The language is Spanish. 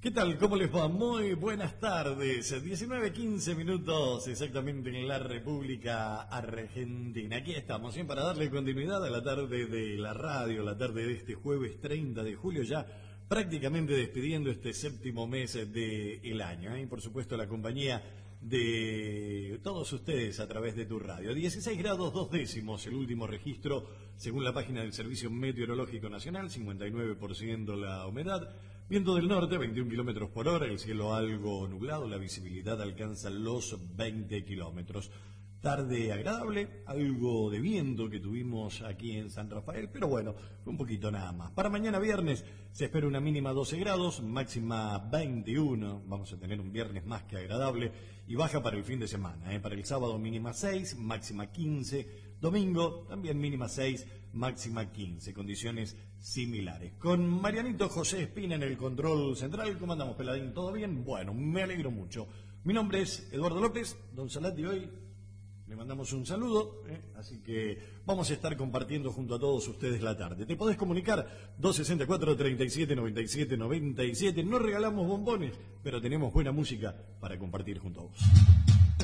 ¿Qué tal? ¿Cómo les va? Muy buenas tardes. 19:15 minutos exactamente en la República Argentina. Aquí estamos, para darle continuidad a la tarde de la radio, la tarde de este jueves 30 de julio, ya prácticamente despidiendo este séptimo mes del año. Y por supuesto la compañía de todos ustedes a través de tu radio. 16 grados 2 décimos, el último registro según la página del Servicio Meteorológico Nacional, 59% la humedad. Viento del norte, 21 kilómetros por hora, el cielo algo nublado, la visibilidad alcanza los 20 kilómetros. Tarde agradable, algo de viento que tuvimos aquí en San Rafael, pero bueno, un poquito nada más. Para mañana viernes se espera una mínima 12 grados, máxima 21, vamos a tener un viernes más que agradable y baja para el fin de semana. Para el sábado mínima 6, máxima 15, domingo también mínima 6, máxima 15, condiciones similares. Con Marianito José Espina en el control central, ¿cómo andamos, Peladín? ¿Todo bien? Bueno, me alegro mucho. Mi nombre es Eduardo López, don Salati hoy le mandamos un saludo, así que vamos a estar compartiendo junto a todos ustedes la tarde. Te podés comunicar 264-3797-97. No regalamos bombones, pero tenemos buena música para compartir junto a vos.